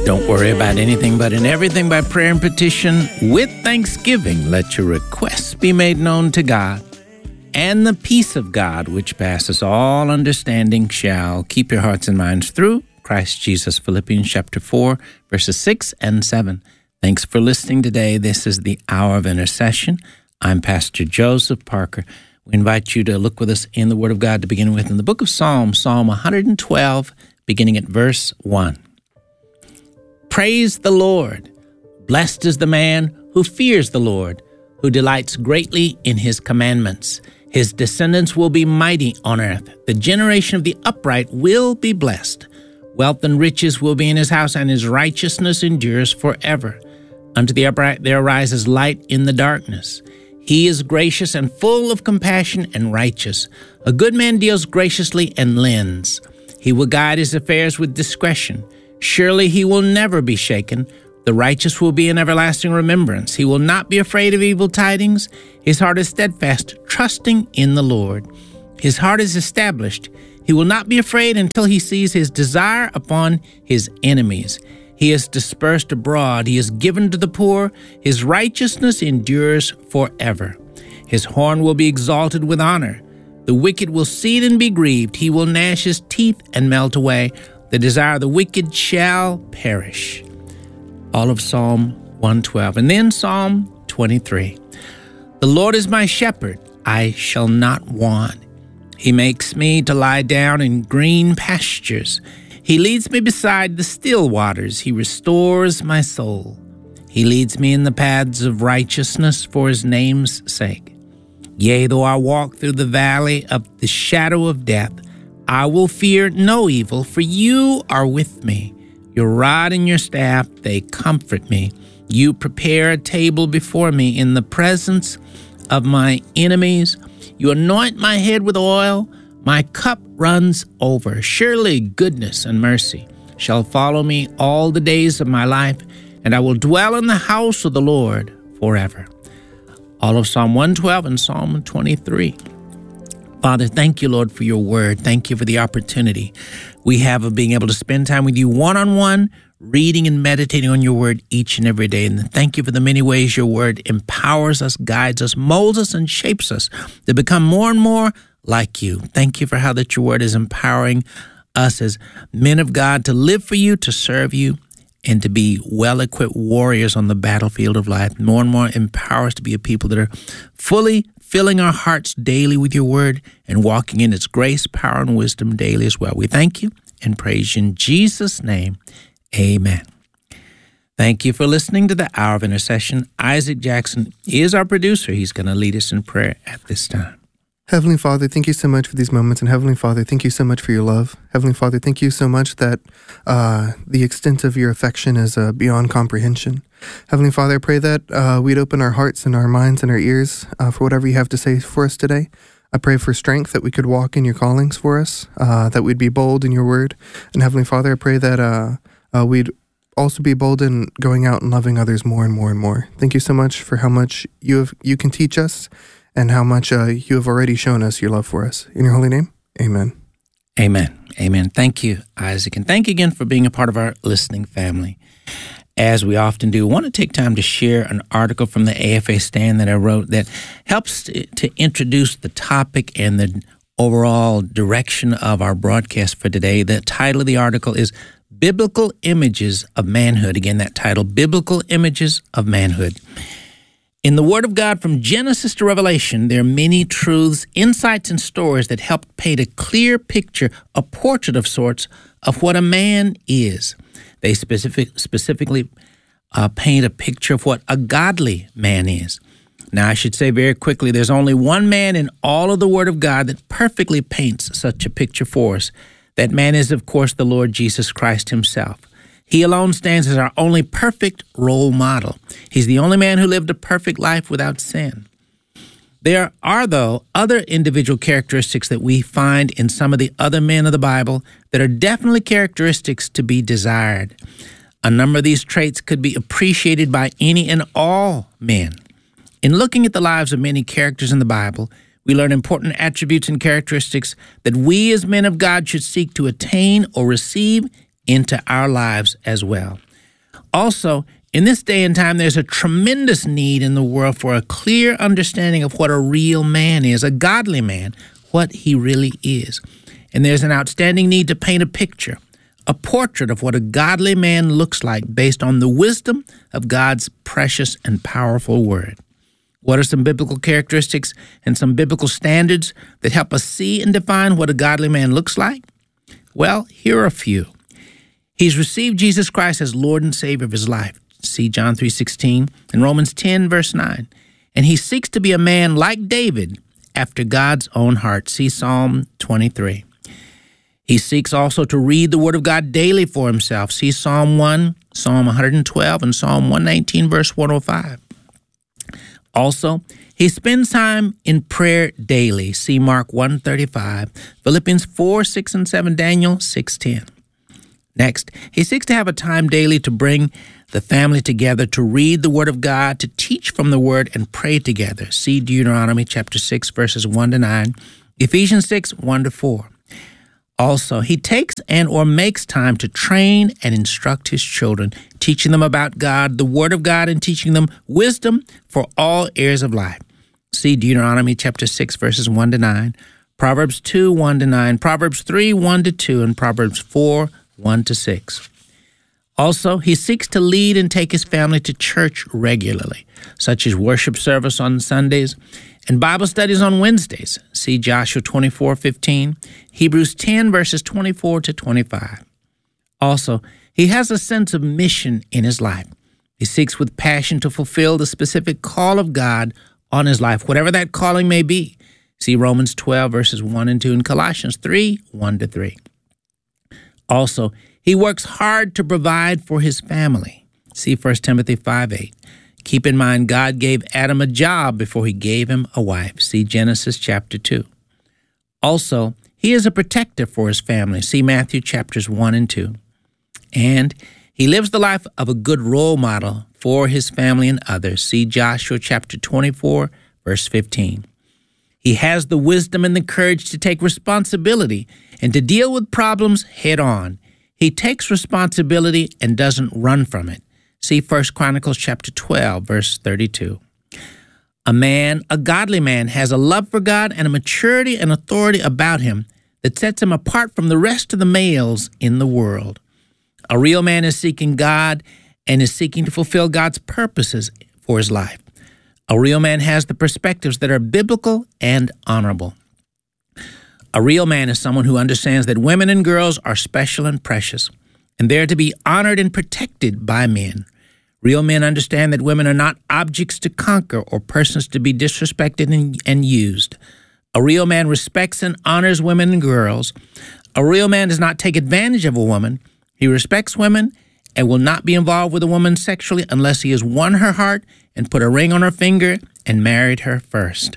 Don't worry about anything, but in everything by prayer and petition, with thanksgiving, let your requests be made known to God. And the peace of God, which passes all understanding, shall keep your hearts and minds through Christ Jesus. Philippians chapter 4, verses 6 and 7. Thanks for listening today. This is the Hour of Intercession. I'm Pastor Joseph Parker. We invite you to look with us in the Word of God to begin with in the book of Psalms, Psalm 112, beginning at verse 1. Praise the Lord. Blessed is the man who fears the Lord, who delights greatly in his commandments. His descendants will be mighty on earth. The generation of the upright will be blessed. Wealth and riches will be in his house, and his righteousness endures forever. Unto the upright there arises light in the darkness. He is gracious and full of compassion and righteous. A good man deals graciously and lends. He will guide his affairs with discretion. Surely he will never be shaken. The righteous will be in everlasting remembrance. He will not be afraid of evil tidings. His heart is steadfast, trusting in the Lord. His heart is established. He will not be afraid until he sees his desire upon his enemies. He is dispersed abroad. He is given to the poor. His righteousness endures forever. His horn will be exalted with honor. The wicked will see it and be grieved. He will gnash his teeth and melt away. The desire of the wicked shall perish. All of Psalm 112. And then Psalm 23. The Lord is my shepherd, I shall not want. He makes me to lie down in green pastures. He leads me beside the still waters. He restores my soul. He leads me in the paths of righteousness for his name's sake. Yea, though I walk through the valley of the shadow of death, I will fear no evil, for you are with me. Your rod and your staff, they comfort me. You prepare a table before me in the presence of my enemies. You anoint my head with oil. My cup runs over. Surely goodness and mercy shall follow me all the days of my life, and I will dwell in the house of the Lord forever. All of Psalm 112 and Psalm 23. Father, thank you, Lord, for your word. Thank you for the opportunity we have of being able to spend time with you one-on-one, reading and meditating on your word each and every day. And thank you for the many ways your word empowers us, guides us, molds us, and shapes us to become more and more like you. Thank you for how that your word is empowering us as men of God to live for you, to serve you, and to be well-equipped warriors on the battlefield of life. More and more empower us to be a people that are fully filling our hearts daily with your word and walking in its grace, power, and wisdom daily as well. We thank you and praise you in Jesus' name. Amen. Thank you for listening to the Hour of Intercession. Isaac Jackson is our producer. He's going to lead us in prayer at this time. Heavenly Father, thank you so much for these moments. And Heavenly Father, thank you so much for your love. Heavenly Father, thank you so much that the extent of your affection is beyond comprehension. Heavenly Father, I pray that we'd open our hearts and our minds and our ears for whatever you have to say for us today. I pray for strength that we could walk in your callings for us, that we'd be bold in your word. And Heavenly Father, I pray that we'd also be bold in going out and loving others more and more and more. Thank you so much for how much you can teach us and how much you have already shown us your love for us. In your holy name, amen. Amen. Amen. Thank you, Isaac. And thank you again for being a part of our listening family. As we often do, I want to take time to share an article from the AFA Stand that I wrote that helps to introduce the topic and the overall direction of our broadcast for today. The title of the article is Biblical Images of Manhood. Again, that title, Biblical Images of Manhood. In the Word of God from Genesis to Revelation, there are many truths, insights, and stories that help paint a clear picture, a portrait of sorts, of what a man is. They specifically paint a picture of what a godly man is. Now, I should say very quickly, there's only one man in all of the Word of God that perfectly paints such a picture for us. That man is, of course, the Lord Jesus Christ himself. He alone stands as our only perfect role model. He's the only man who lived a perfect life without sin. There are, though, other individual characteristics that we find in some of the other men of the Bible that are definitely characteristics to be desired. A number of these traits could be appreciated by any and all men. In looking at the lives of many characters in the Bible, we learn important attributes and characteristics that we as men of God should seek to attain or receive into our lives as well. Also, in this day and time, there's a tremendous need in the world for a clear understanding of what a real man is, a godly man, what he really is. And there's an outstanding need to paint a picture, a portrait of what a godly man looks like based on the wisdom of God's precious and powerful word. What are some biblical characteristics and some biblical standards that help us see and define what a godly man looks like? Well, here are a few. He's received Jesus Christ as Lord and Savior of his life. See John 3:16 and Romans 10, verse 9. And he seeks to be a man like David after God's own heart. See Psalm 23. He seeks also to read the Word of God daily for himself. See Psalm 1, Psalm 112, and Psalm 119, verse 105. Also, he spends time in prayer daily. See Mark 1:35, Philippians 4, 6, and 7, Daniel 6:10. Next, he seeks to have a time daily to bring the family together, to read the Word of God, to teach from the Word, and pray together. See Deuteronomy chapter 6, verses 1 to 9, Ephesians 6, 1 to 4. Also, he takes and or makes time to train and instruct his children, teaching them about God, the Word of God, and teaching them wisdom for all areas of life. See Deuteronomy chapter 6, verses 1 to 9, Proverbs 2, 1 to 9, Proverbs 3, 1 to 2, and Proverbs 4, 1 to 6. Also, he seeks to lead and take his family to church regularly, such as worship service on Sundays and Bible studies on Wednesdays. See Joshua 24:15, Hebrews 10, verses 24 to 25. Also, he has a sense of mission in his life. He seeks with passion to fulfill the specific call of God on his life, whatever that calling may be. See Romans 12, verses 1 and 2, and Colossians 3, 1 to 3. Also, he works hard to provide for his family. See 1 Timothy 5:8. Keep in mind, God gave Adam a job before he gave him a wife. See Genesis chapter 2. Also, he is a protector for his family. See Matthew chapters 1 and 2. And he lives the life of a good role model for his family and others. See Joshua chapter 24, verse 15. He has the wisdom and the courage to take responsibility and to deal with problems head on. He takes responsibility and doesn't run from it. See 1 Chronicles chapter 12, verse 32. A godly man, has a love for God and a maturity and authority about him that sets him apart from the rest of the males in the world. A real man is seeking God and is seeking to fulfill God's purposes for his life. A real man has the perspectives that are biblical and honorable. A real man is someone who understands that women and girls are special and precious, and they're to be honored and protected by men. Real men understand that women are not objects to conquer or persons to be disrespected and used. A real man respects and honors women and girls. A real man does not take advantage of a woman. He respects women and will not be involved with a woman sexually unless he has won her heart and put a ring on her finger and married her first.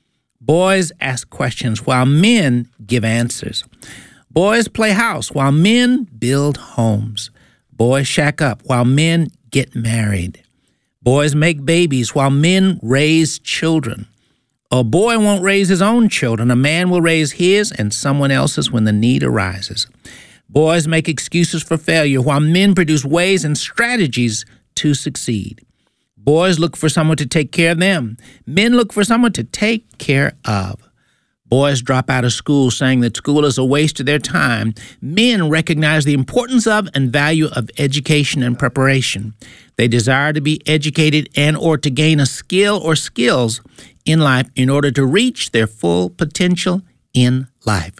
Boys ask questions while men give answers. Boys play house while men build homes. Boys shack up while men get married. Boys make babies while men raise children. A boy won't raise his own children. A man will raise his and someone else's when the need arises. Boys make excuses for failure while men produce ways and strategies to succeed. Boys look for someone to take care of them. Men look for someone to take care of. Boys drop out of school saying that school is a waste of their time. Men recognize the importance of and value of education and preparation. They desire to be educated and or to gain a skill or skills in life in order to reach their full potential in life.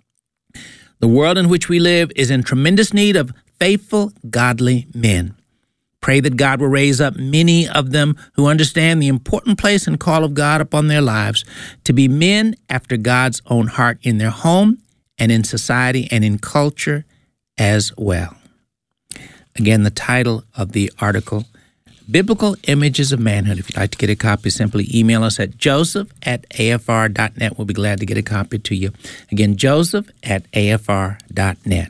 The world in which we live is in tremendous need of faithful, godly men. Pray that God will raise up many of them who understand the important place and call of God upon their lives to be men after God's own heart in their home and in society and in culture as well. Again, the title of the article, Biblical Images of Manhood. If you'd like to get a copy, simply email us at joseph@afr.net. We'll be glad to get a copy to you. Again, joseph@afr.net.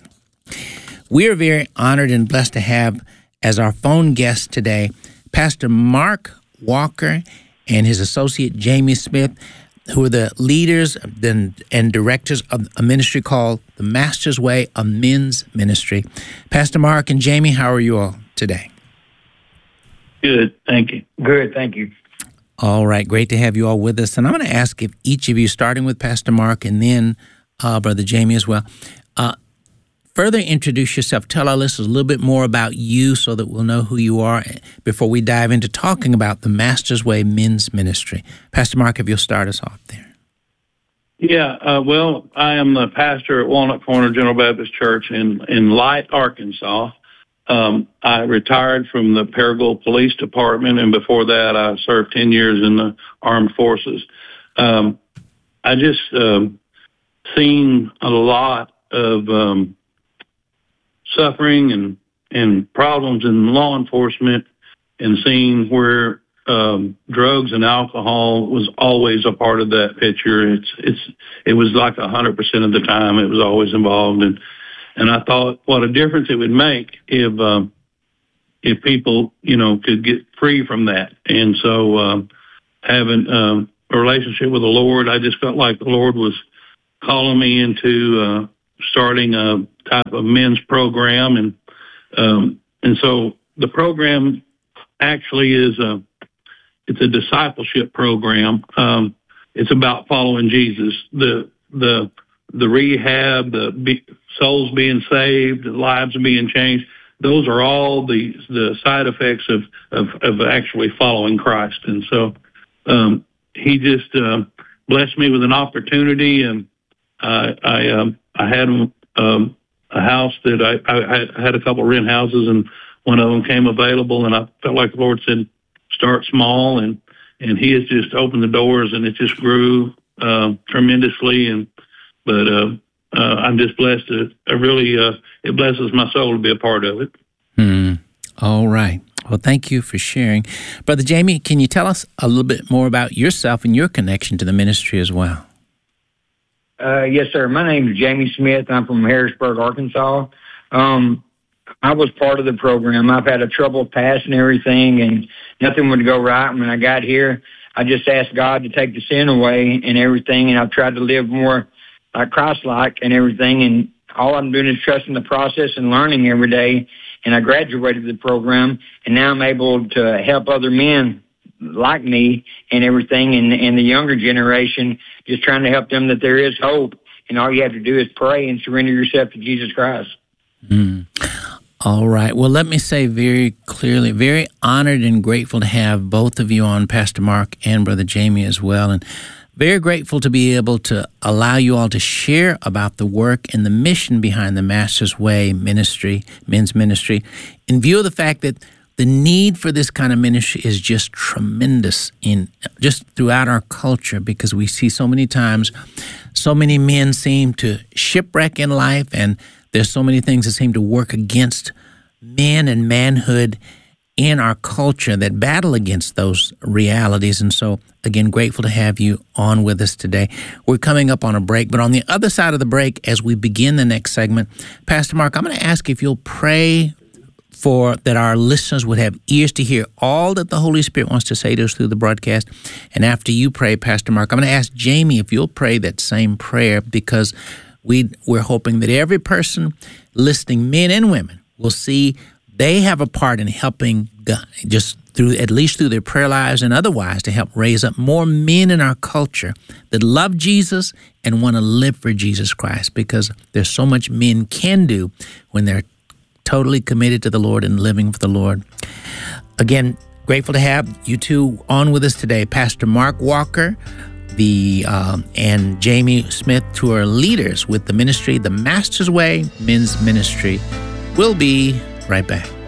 We are very honored and blessed to have as our phone guest today, Pastor Mark Walker and his associate Jamie Smith, who are the leaders and directors of a ministry called The Master's Way, a men's ministry. Pastor Mark and Jamie, how are you all today? Good. Thank you. Good. Thank you. All right. Great to have you all with us. And I'm going to ask if each of you, starting with Pastor Mark and then Brother Jamie as well, further introduce yourself. Tell our listeners a little bit more about you so that we'll know who you are before we dive into talking about the Master's Way Men's Ministry. Pastor Mark, if you'll start us off there. Yeah, well, I am the pastor at Walnut Corner General Baptist Church in Light, Arkansas. I retired from the Paragould Police Department, and before that, I served 10 years in the Armed Forces. I just seen a lot of suffering and problems in law enforcement, and seeing where drugs and alcohol was always a part of that picture. It was like 100% of the time it was always involved, and I thought what a difference it would make if people could get free from that. And so having a relationship with the Lord, I just felt like the Lord was calling me into starting a type of men's program, and so the program actually is it's a discipleship program. It's about following Jesus. The rehab, the souls being saved, the lives being changed. Those are all the side effects of actually following Christ. And so he just blessed me with an opportunity, and I had a house that I had a couple of rent houses, and one of them came available, and I felt like the Lord said, start small, and he has just opened the doors, and it just grew tremendously. But I'm just blessed. It blesses my soul to be a part of it. All right. Well, thank you for sharing. Brother Jamie, can you tell us a little bit more about yourself and your connection to the ministry as well? Yes, sir. My name is Jamie Smith. I'm from Harrisburg, Arkansas. I was part of the program. I've had a troubled past and everything, and nothing would go right. When I got here, I just asked God to take the sin away and everything, and I've tried to live more like Christ-like and everything, and all I'm doing is trusting the process and learning every day. And I graduated the program, and now I'm able to help other men like me and everything, and the younger generation, just trying to help them that there is hope, and all you have to do is pray and surrender yourself to Jesus Christ. All right. Well, let me say very clearly, very honored and grateful to have both of you on, Pastor Mark and Brother Jamie as well, and very grateful to be able to allow you all to share about the work and the mission behind the Master's Way ministry, men's ministry, in view of the fact that the need for this kind of ministry is just tremendous just throughout our culture, because we see so many times so many men seem to shipwreck in life, and there's so many things that seem to work against men and manhood in our culture that battle against those realities. And so, again, grateful to have you on with us today. We're coming up on a break, but on the other side of the break, as we begin the next segment, Pastor Mark, I'm going to ask if you'll pray for that our listeners would have ears to hear all that the Holy Spirit wants to say to us through the broadcast. And after you pray, Pastor Mark, I'm going to ask Jamie if you'll pray that same prayer, because we're hoping that every person listening, men and women, will see they have a part in helping God, just at least through their prayer lives and otherwise, to help raise up more men in our culture that love Jesus and want to live for Jesus Christ, because there's so much men can do when they're totally committed to the Lord and living for the Lord. Again, grateful to have you two on with us today, Pastor Mark Walker and Jamie Smith, who are leaders with the ministry, the Master's Way Men's Ministry. We'll be right back.